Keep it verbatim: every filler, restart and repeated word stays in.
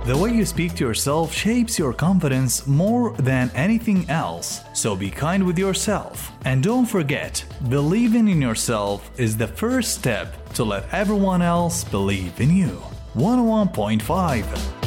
The way you speak to yourself shapes your confidence more than anything else, so be kind with yourself. And don't forget, believing in yourself is the first step to let everyone else believe in you. one oh one point five